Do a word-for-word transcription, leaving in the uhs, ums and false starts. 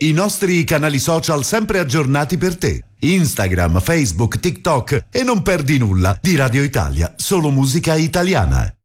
I nostri canali social sempre aggiornati per te. Instagram, Facebook, TikTok e non perdi nulla di Radio Italia, solo musica italiana.